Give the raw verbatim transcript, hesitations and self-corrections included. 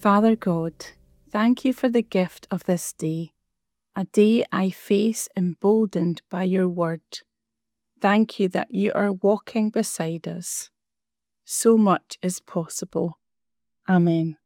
Father God, thank you for the gift of this day, a day I face emboldened by your word. Thank you that you are walking beside us. So much is possible. Amen.